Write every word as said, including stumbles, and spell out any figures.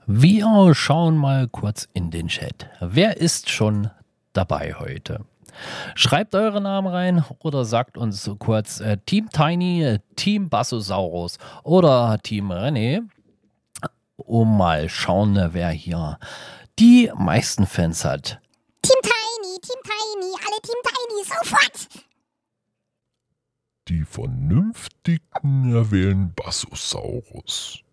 Wir schauen mal kurz in den Chat. Wer ist schon dabei heute? Schreibt eure Namen rein oder sagt uns so kurz äh, Team Tiny, Team Bassosaurus oder Team René, um mal schauen, wer hier die meisten Fans hat. Team Tiny, Team Tiny, alle Team Tiny, sofort! Die Vernünftigen erwählen Bassosaurus.